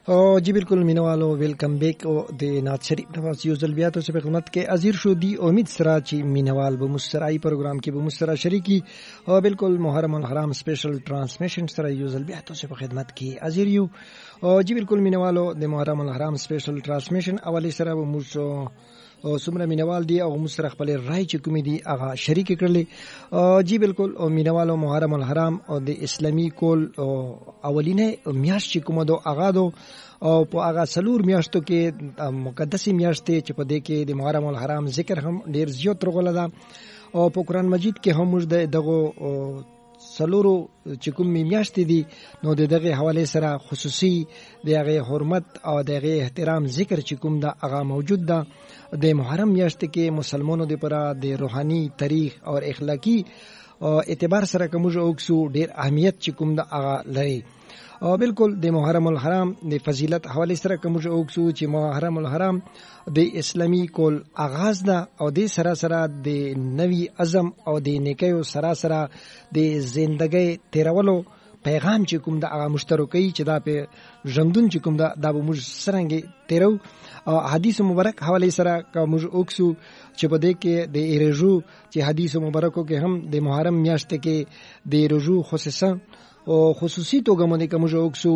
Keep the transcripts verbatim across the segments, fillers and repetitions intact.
او جی بالکل مینوالو ویلکم بیک او د نات شریف نواز یو ځل بیا تاسو په خدمت کې حاضر شو دی امید سره چې مینوال به مسترای پروګرام کې به مسترا شریکی او بالکل محرم الحرام سپیشل ترانسمیشن سره یو ځل بیا تاسو په خدمت کې حاضر یو او جی بالکل مینوالو د محرم الحرام سپیشل ترانسمیشن اولی سره به موږ او سمره مینوال دی او مستر خپل رائے چې کوم دی هغه شریک کړل. جی بالکل او مینوالو محرم الحرام او د اسلامی کول اولینه میاش چې کوم دو هغه دو او په هغه سلور میاشتو کې مقدسي میاشتې چې په دې کې د محرم الحرام ذکر هم ډیر زیات رغول ده او په قران مجید کې هم موږ دغه سلورو چې کوم میاشتې دي نو دغه حواله سره خصوصي دغه حرمت او دغه احترام ذکر چې کوم دا هغه موجود ده. د محرم میاشت کې مسلمانانو لپاره د روحاني تاریخ او اخلاقی اعتبار سره کوم اوکسو ډیر اهمیت چې کوم دا هغه لري او بالکل د محرم الحرام د فضیلت حواله سره کوم اوکسو چې محرم الحرام د اسلامی کول آغاز ده او د سره سره د نوی عزم او د نیکیو سره سره د ژوندۍ تیرولو پیغام چې کوم دا هغه مشترکي چې دا په ژوندون چې کوم دا د موږ سرنګي تیرو او حدیث مبارک حواله سره کوم اوکسو چې په دې کې د رجوع چې حدیث مبارکو کې هم د محرم میاشت کې د رجوع خصوصا او خصوصي توګه باندې کوم اوکسو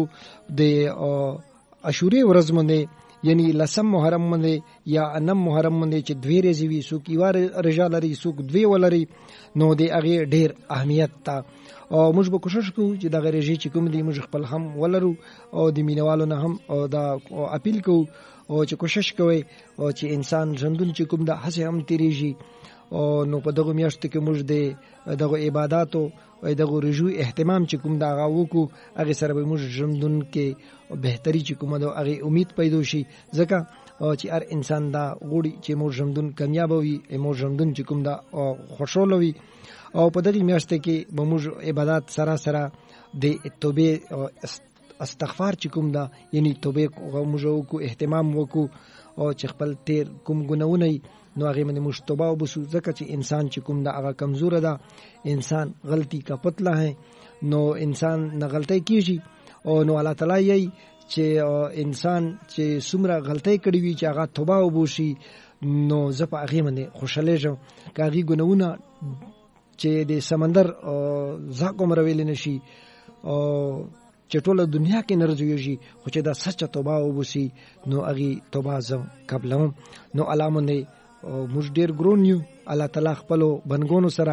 د عاشوري ورځ باندې یعنی لسم محرم باندې یا انم محرم باندې چې دوی ورځې وي سو کی وار رجال لري سو دوی ولري نو د هغه ډیر اهمیت تا او موږ به کوشش کوو چې دا غریږي چې کوم دی موږ خپل هم ولرو او د مینوالو نه هم او دا اپیل کوو او چې کوشش کوي او چې انسان ژوندون چې کوم د هڅه هم تیریږي او نو په دغه میاشت کې موږ د دغه عبادت او دغه رجوع اهتمام چې کوم دا غوکو هغه سره به موږ ژوندون کې بهتري چې کوم دا هغه امید پیدا شي ځکه چې هر انسان دا غوړي چې موږ ژوندون کامیاب وي موږ ژوندون چې کوم دا خوشاله وي او په دغه میاشت کې به موږ عبادت سره سره د توبه استغفار چې کوم دا یعنی توبه موږ کو اهتمام وکړو او چې خپل تیر کوم ګناونه نو هغه باندې موږ توبه وبسو ځکه چې انسان چې کوم دا هغه کمزور ده انسان غلطی کا پتلا ہے نو انسان نه غلطی کیږي او نو الله تعالی یې چې انسان چې څومره غلطی کړی وي چې هغه توبه وبوشي نو زپه هغه باندې خوشاله شم کاږي ګناونه چې د سمندر زاکو مرویل نشي او چې ټول دنیا کې نرځوي خو چې دا سچ توبه وبسي نو هغه توبه زم قبلهم نو علامه موږ ډیر ګرون یو الله تعالی خپل بنګونو سره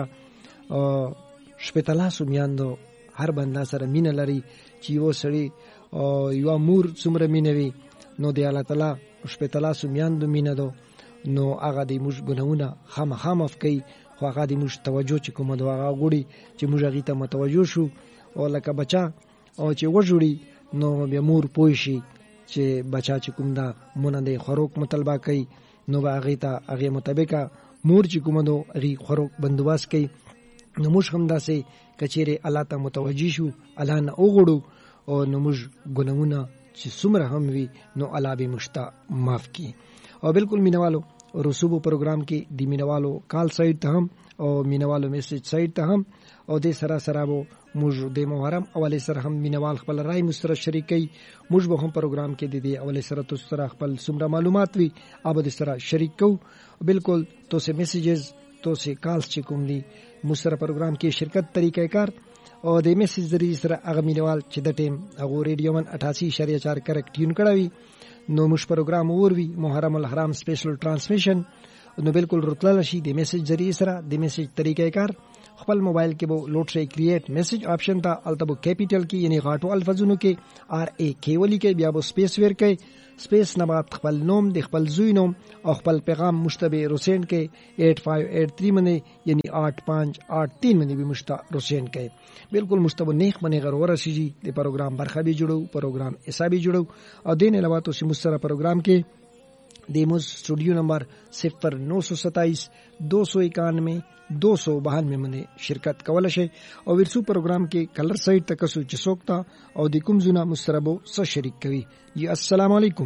شپتلا سومیاندو هر بندا سره مين لري چې یو سړی یو امور څومره مينوي نو دی الله تعالی شپتلا سومیاندو مين دو نو هغه د موږ ګناونه خامخا مف کوي خو هغه د موږ توجه چې کومه دا هغه غوړي چې موږ هغه ته متوجه شو او لکه بچا او چې وجوړي نو بیا مور پوي شي چې بچا چې کوم دا مونږ د خوراک مطالبه کوي نو هغه ته هغه مطابق مور چې کوم دو هغه خوراک بندوباس کوي نو موږ هم داسې کچېره الله ته متوجي شو الله نه وګړو او نو موږ ګناونه چې څومره هم وي نو الله به مشتا معاف کړي. او بالکل مینوالو رسوبو پروګرام کې دی مینوالو کال سایت ته هم او مینوالو میسج سایت ته هم او د سره سره وو موږ د محرم اوله سره هم مینوال خپل رائے مستر شریکي موږ به هم پروګرام کې د دې اوله سره تاسو سره خپل څومره معلومات وي اوبه سره شریک کو. بالکل تاسو میسیجز تاسو کالز چې کوم دي مستر پروګرام کې شرکت طریقې کار او د میسیج ذریعہ سره هغه مینوال چې د ټیم هغه ریډیو من اٹھاسی اشاریه چار کریکټ ټیون کړوي نو موږ پروګرام وروي محرم الحرام سپیشل ترانسمیشن نو بالکل رتل شي د میسیج ذریعہ سره د میسیج طریقې کار خپل موبایل کې به لوډ شي کریټ میسج آپشن ته التبو کیپیټل کې یعنی غاټو الفاظونو کې آر ای کی ولی کې بیا به سپیس ور کې سپیس نه بعد خپل نوم د خپل زوی نوم او خپل پیغام مشتبه روسین کې آठ پانچ آठ تین باندې یعنی آठ پانچ آठ تین باندې به مشتا روسین کې بالکل مشتبه نیک باندې غرور شي د پروګرام برخه به جوړو پروګرام حسابي جوړو او دین علاوه تو سمستر پروګرام کې دیموز स्टूडियो नंबर صفر नौ सौ सत्ताईस दो सौ इक्यानवे दो सौ बानवे में शिरकत कवल शे और विरसू प्रोग्राम के कलर साइट तक सु चसोकता और दिकुम जुना मुस्तरबो स शरीक कवी जी अस्सलाम वालेकुम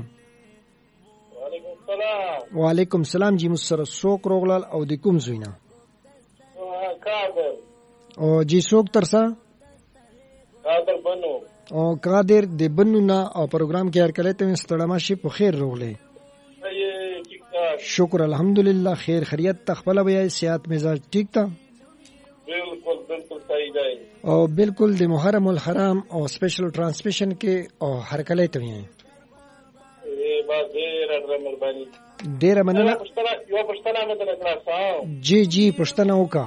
वालेकुम सलाम वालेकुम सलाम जी मुस्तर सोक रोगलाल और दिकुम जुना कादर और जी सोक तरसा कादर बनो او قادر د بنونه او پروګرام کې هر کله ته ستړما شي په خیر روغله شکر الحمدلله خیر خیریت تخبل ویا صحت مزاج ٹھیک تا بالکل بالکل صحیح دی او بالکل د محرم الحرام او سپیشل ټرانسمیشن کې او هر کله ته وي اے با ډیر مهرباني ډیر مننه یو پښتنه مې د کلاس جی جی پښتنه وکا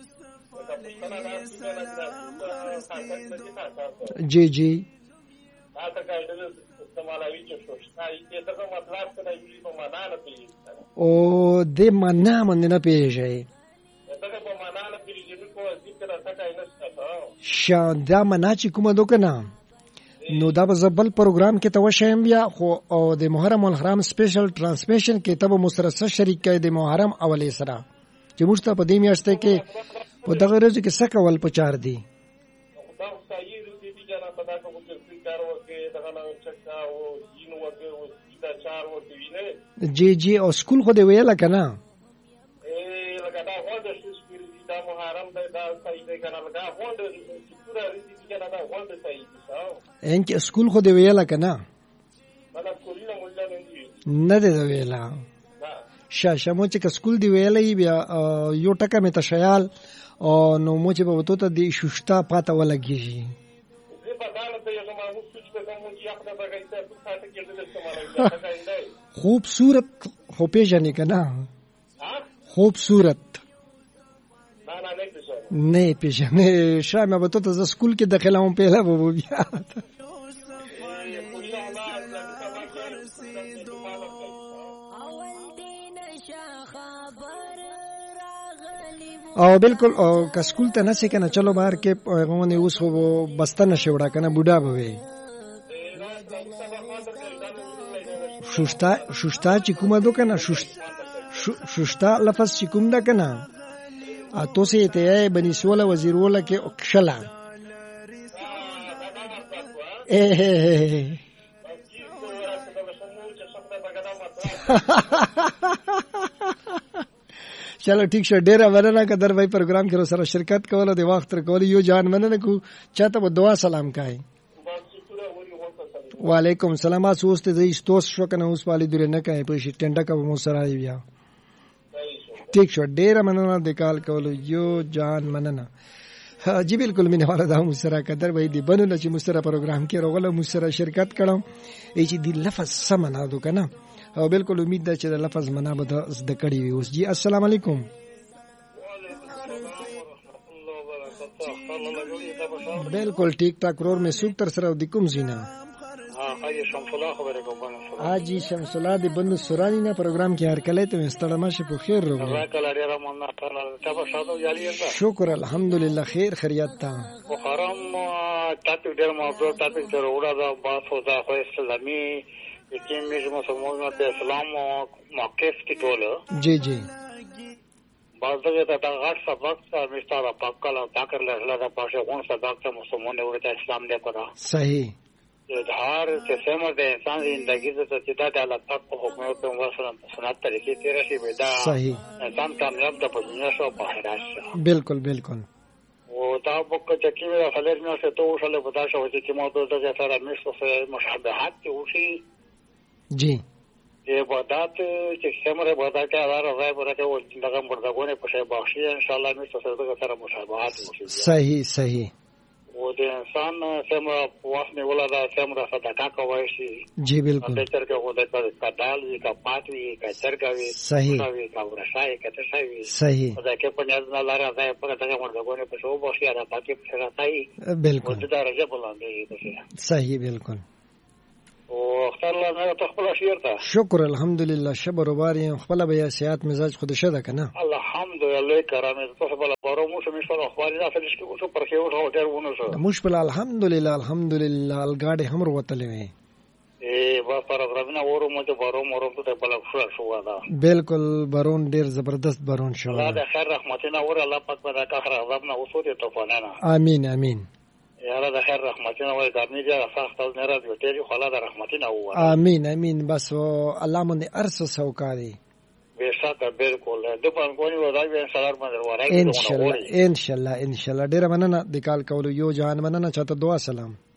جی جی او د معنا باندې نه پیژې شان دا معنا چې کومه دوکنه نو دا به زبل پروګرام کې تو شیم بیا خو او د محرم الحرام سپیشل ټرانسمیشن کې تب مسرسه شریک کې د محرم اولې سره چې موږ ته په دې میاشته کې په دغه ورځ کې څه کول پچار دي جی جی او سکول خو دی ویل کنه اے لکه دا هوند شي دا محرم دا صحیح دی کنه دا هوند پورا ریزي کنه دا هوند صحیح دی ان کې سکول خو دی ویل کنه دا سکولینه مولا نه دی ویلا شاشه مو چې سکول دی ویلې بیا یو ټکه مې تشیال او نو مو چې به وته ته دی شوشتا پاته ولګیږي خوبصورت خو پیژنې کنه خوبصورت نه پیژنې شامه به ته ز سکول کې داخله هم پیله وو بیا او بالکل او که سکول ته نسی کنه چلو بهر کې غوونه اوس خو بسته نشي وړا کنه بوډا بوي شوشتا شوشتا چې کومه دو کنه شوشتا لفظ چې کوم دا کنه اته سي ته بني سوله وزیر ولا کې اوکشلا چلو ٹھیک شو ډیره مننه قدر بھائی پروګرام کې سره شرکت کوله د وخت تر کول یو جان مننه کو چاته په دعا سلام کای وعلیکم السلام اوس ته زی استوس شو کنه اوس والی دوره نه کای په شي ټنډه کا مو سره بیا ٹھیک شو ډیره مننه د کال کول یو جان مننه جی بالکل مینه والا دا مسره قدر بھائی دی بنو چې مسره پروګرام کې روغله مسره شرکت کړم ای چې دی لفظ سمنا دو کنه او بالکل امید ده چې د لفظ معنا به د کړي وي اوس جی السلام علیکم بالکل ٹھیک ٹھاک رور میں سوک تر سره د کوم زینا ها حاجی شمس الله خبره کوم حاجی شمس الله د بند سورانی نه پروګرام کې هر کله ته استړما شي په خیر روغ راکل اړه رحمان تعالی تاسو شادو جالي ده شکر الحمدلله خیر خیریت تا محرم تاسو ډیر موضوع تاسو ته وړا دا باسو دا خو اسلامي کې موږ مسلمانانو ته اسلام موقف کې ټول جی جی بازدغه ته غاټ سبق ته مستاره پاکل پاکر له دا پښه غون سبق ته مسلمانانو ورته اسلام نه کړه صحیح اظهار چې سمو د انسان زندگی ته چې دا د الله پاک په حکم او په وسره سنت طریقې تیر شي ودا صحیح انسان کامیاب د په دنیا شو په آخرت بالکل بالکل او دا بوک چې کیوه خلک نه څه ته وشله په دا شو چې موضوع د سره مشته مشابهت وشي جی یہ عبادات چې څومره عبادت کې اړه راځي ورته او دغه مردګونه په شی بخشي ان شاء الله مې څه سره مشابهت وشي صحیح صحیح او د انسان څومره واسنه ولا څومره صدقه کوي شي جی بالکل د چرګه او د کډال وی کا پاتوي کا چرګوي صحیح وی کا ورشای کته شي صحیح دا کې په نیاز نه لاره ځای په دغه مردګونه په شو بخشي را پاتې په راځي بالکل د درجه بلندې صحیح بالکل او اختر الله نه تخپل شیر ته شکر الحمدلله شبر وباري خپل بیا سیات مزاج خود شده کنه الحمدلله کرامه ته بل بارو مو شمه شو اخبار را فلش کې اوسه پرخه او ډیر ونه شو مش بل الحمدلله الحمدلله الګاډي هم وروتلې وي ای وا پروګرام نه ورو مو ته بارو مورو ته بل خو شو دا بالکل بارون ډیر زبردست بارون شو الله د خیر رحمتنا ور الله پاک په کا خیر عذاب نه وسو ته طوفانانه امين امين یاره د خیر رحمتنا وای ګرمي دې سخت او نه راځي ته خلا د رحمتنا و امين امين بس الله مونږ ارس سوکاري بشکره بالکل د پنګونی ودای به سلام باندې ورای ان شاء الله ان شاء الله ان شاء الله ډیر مننه د کال کولو یو جهان مننه چاته دعا سلام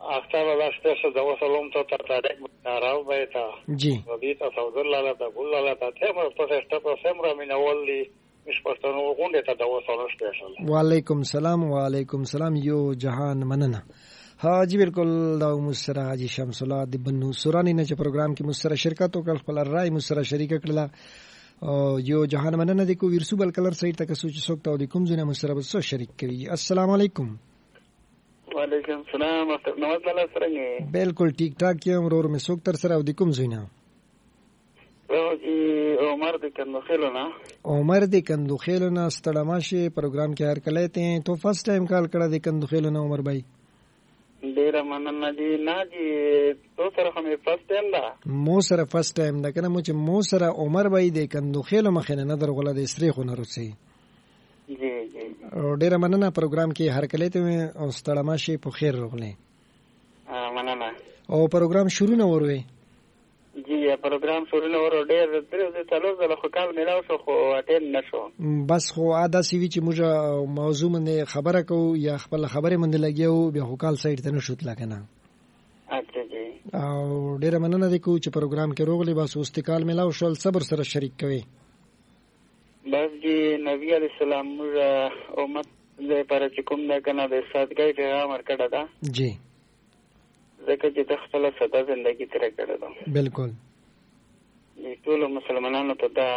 اختر لا سپیشل د وسلم ته تاریخ راو بیتا جی ودیتا سودر لاله د ګل لاله ته تم په څه په سمره مینول دي مش پښتنو غونډه ته د وسلم سپیشل. وعلیکم السلام وعلیکم السلام یو جهان مننه. ها جی بالکل دا مسره حاجی شمس الله د بنو سورانی نه چې پروګرام کې مسره شرکت وکړ خپل رائے مسره شریک کړله او یو جهان مننه د کو ورسوبل کلر سایت تک سوچ سوکتا او د کوم زنه مسره بس شریک کوي. السلام علیکم. وعلیکم السلام نواز الله سره بالکل ٹھیک ٹھاک یم ورور می سوک تر سره او د کوم زینه او جی عمر د کندوخیلو نه عمر د کندوخیلو نه ستړماشه پروګرام کې هر کله ته تو فرست ټایم کال کړه د کندوخیلو نه عمر بھائی ډیر مننه جی نه جی تو سره هم فرست ټایم دا مو سره فرست ټایم دا کنه مو چې مو سره عمر بھائی د کندوخیلو مخه نه درغله د استری خو نه رسي جی جی او ډیر مننه پروګرام کې هر کله ته او ستړماشه په خیر راغله. مننه او پروګرام شروع نه وروي جی پروګرام شروع نه ورو ډیر درې څلور ځله خو کال ملاو شو خو اټین نشو بس خو عاده سی وی چې موږ موضوع باندې خبره کو یا خپل خبره باندې لګیو به خو کال سایت ته نشوت لکنه. اچھا جی او ډیر مننه د کو چې پروګرام کې روغلی بس استقال ملاو شول صبر سره شریک کوي. بس جی نبی علیہ السلام موږ امت دې پر چې کوم نه کنه د سادګۍ پیغام ورکړه دا جی ځکه چې د خپل ساده ژوندۍ تیر کړه دا بالکل د ټول مسلمانانو ته دا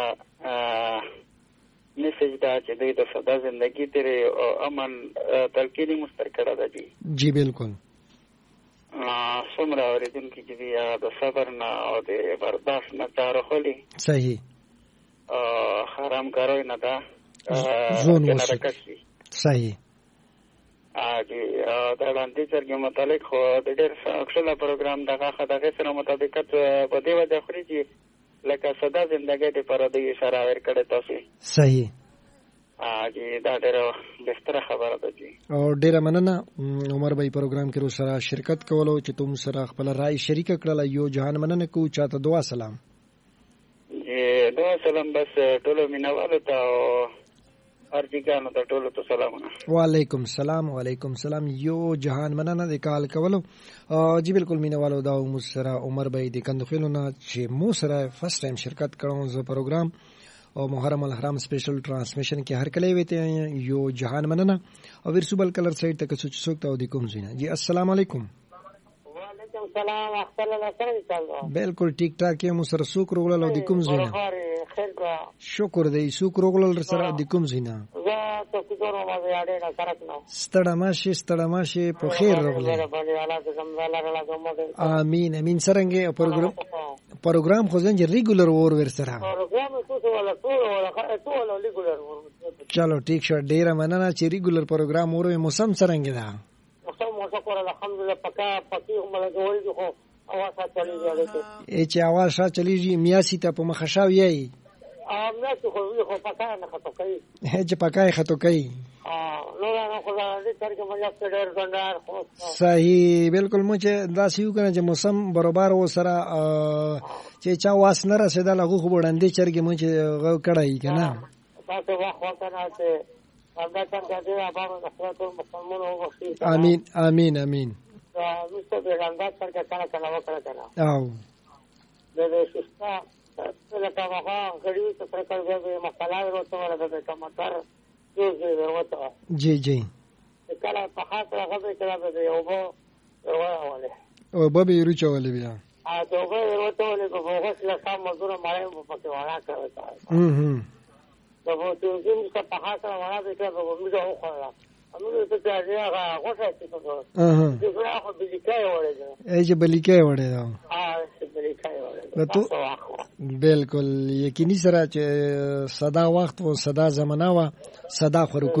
میسج دا چې دوی د ساده ژوندۍ تیر او امن تلقینی مستر کړه دا جی جی بالکل څومره اوریدونکي چې دی هغه د صبر نه او د برداشت نه کار اخلي صحیح حرام کاروي نه دا ځون وسه صحیح اجي دا لاندې چرګ متعلق خو د ډېر ښه پروګرام دغه خدای سره مطابقت په دی وجه خوري چې لکه ساده ژوندۍ د پر د اشاره ور کړه تاسو صحیح اجي دا ډېر بهتره خبره ده جی او ډېر مننه عمر بھائی پروګرام کې رو سره شرکت کولو چې تم سره خپل رائے شریک کړل یو جهان مننه کو چاته دعا سلام جی دعا سلام بس ټولو مینوالو ته ارجګانو ته ټولو ته سلامونه. وعلیکم السلام وعلیکم السلام یو جهان مننه د کال کولو جی بالکل مینوالو دا مو سره عمر بھائی د کندوخیلو نه چې مو سره فرست ټایم شرکت کړو ز پروګرام او محرم الحرام سپیشل ټرانسمیشن کې هر کله ویته یو جهان مننه او ورسوبل کلر سایت تک سوچ سوکتا او د کوم زینه. جی السلام علیکم. وعلیکم السلام اختر الله سره بالکل ټیک ټاک یم سره سوک روغل او د کوم زینه شکر دی سوک روغل سره د کوم زینه ستړه ماشه ستړه ماشه په خیر روغله امين امين سرنګ پروګرام پروګرام خو ځنه ریګولر اور ور سره چلو ټیک شو ډیر مننه چې ریګولر پروګرام اور موسم سرنګ دا موسم موسم الحمدلله پکا پکی هم لګول خو اواز چلیږي ای چې اواز شا چلیږي میاسي ته په مخشاو یی ام نه خو خو پکا نه خطو کوي چې پکای خطو کوي نو نه خو دا دې تر کې مجاز ډېر ځندار خو صحیح بالکل مو چې دا سیو کنه چې موسم برابر و سره چې چا واس نه رسیدل هغه خو وړاندې چرګ مو چې غو کړای کنه تاسو واخ وکنه چې الله څنګه دې ابا نصرت المسلمون او امين امين امين مستو پیغمبر څنګه کړه کړه وکړه کنه او دې شستا لکه هغه غړي څه پرکړ به مساله ورته ورته کوم تر یو ځای ورته جی جی کله په خاطر هغه به کله به یو وو ورواله او به به ورچول بیا ا ته به ورته ولې په هغه څه سم مزور مړای په پکې وړا کړو هم هم دا وو ته چې په خاطر وړا به کله به موږ هو خلا موږ ته چې هغه غوښه چې څه اها چې هغه بلیکای وړي ای چې بلیکای وړي دا ا چې بلیکای وړي تو بالکل یقیني سره چې صدا وخت او صدا زمانہ وا صدا خو